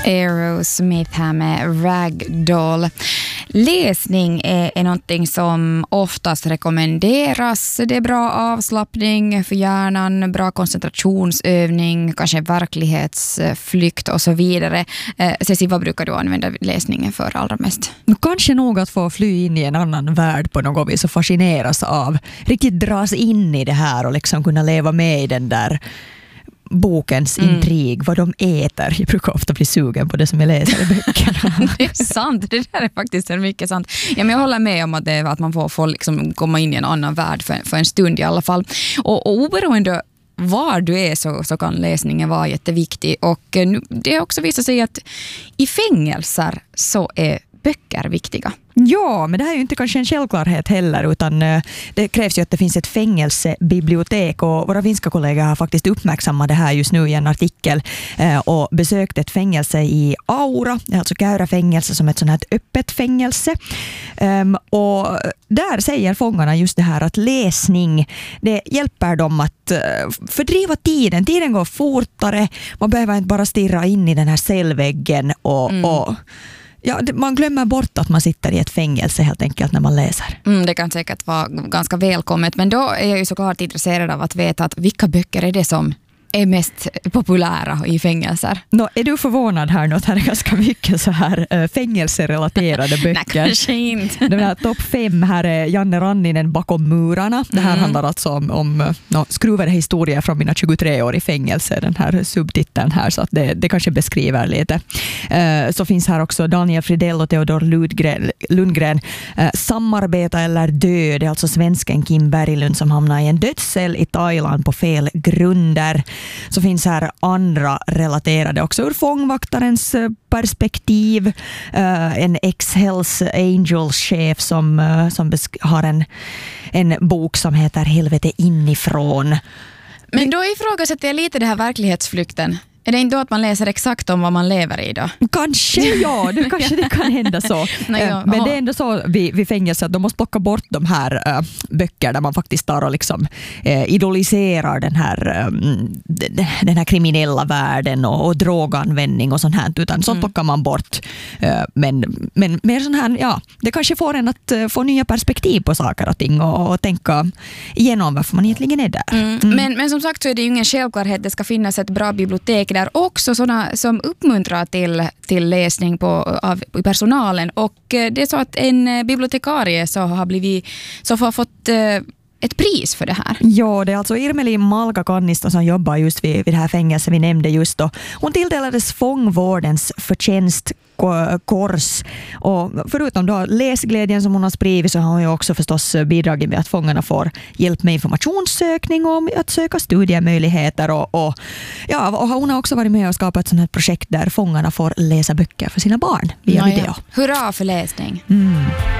Aerosmith här med Ragdoll. Läsning är någonting som oftast rekommenderas. Det är bra avslappning för hjärnan, bra koncentrationsövning, kanske verklighetsflykt och så vidare. Ceci, vad brukar du använda läsningen för allra mest? Kanske nog att få fly in i en annan värld på något vis och fascineras av, riktigt dras in i det här och liksom kunna leva med i den där bokens intrig, vad de äter. Jag brukar ofta bli sugen på det som jag läser i böckerna. Det är sant, det där är faktiskt mycket sant. Ja, men jag håller med om att man får liksom komma in i en annan värld för en stund i alla fall. Och oberoende var du är så kan läsningen vara jätteviktig. Och det har också visat sig att i fängelser så är böcker viktiga. Ja, men det här är ju inte kanske en självklarhet heller, utan det krävs ju att det finns ett fängelsebibliotek, och våra finska kollegor har faktiskt uppmärksammat det här just nu i en artikel och besökt ett fängelse i Aura, alltså Käyrä fängelse, som ett sånt här öppet fängelse. Och där säger fångarna just det här att läsning, det hjälper dem att fördriva tiden. Tiden går fortare, man behöver inte bara stirra in i den här cellväggen och ja, man glömmer bort att man sitter i ett fängelse helt enkelt när man läser. Det kan säkert vara ganska välkommet, men då är jag ju såklart intresserad av att veta att vilka böcker är det som är mest populära i fängelser. Är du förvånad här nu att här är ganska mycket så här fängelserelaterade böcker? Nej, kanske inte. Den här topp 5 här är Janne Ranninen bakom murarna. Det här handlar alltså om skruvade historier från mina 23 år i fängelse, den här subtiteln här, så att det kanske beskriver lite. Så finns här också Daniel Fridell och Theodor Lundgren. Samarbeta eller dö, det är alltså svensken Kim Berglund som hamnar i en dödscell i Thailand på fel grunder. Så finns här andra relaterade också ur fångvaktarens perspektiv. En ex-Hells Angels-chef som har en bok som heter Helvete inifrån. Men då ifrågasätter jag lite det här verklighetsflykten. Är det inte då att man läser exakt om vad man lever i då? Kanske, ja. Kanske det kan hända så. Men det är ändå så vid fängelse att de måste plocka bort de här böcker där man faktiskt tar och liksom idoliserar den här kriminella världen och droganvändning och sånt här. Utan så plockar man bort. Men mer sån här, ja, det kanske får en att få nya perspektiv på saker och ting och tänka igenom varför man egentligen är där. Men som sagt så är det ju ingen självklarhet. Det ska finnas ett bra bibliotek där också, sådana som uppmuntrar till läsning av personalen, och det är så att en bibliotekarie så har fått ett pris för det här. Ja, det är alltså Irmeli Malka-Kannista som jobbar just vid det här fängelset vi nämnde just då. Hon tilldelades fångvårdens förtjänstkors, och förutom då läsglädjen som hon har spridit så har hon ju också förstås bidragit med att fångarna får hjälp med informationssökning och att söka studiemöjligheter och hon har också varit med och skapat ett sånt här projekt där fångarna får läsa böcker för sina barn via video. Hurra för läsning!